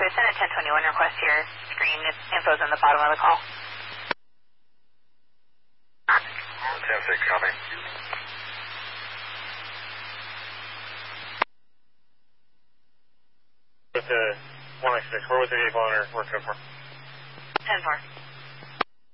So I sent a 1021 request to your screen. Its info's on the bottom of the call. 10-6, copy. With the 196, where was the vehicle owner working for? 10-4.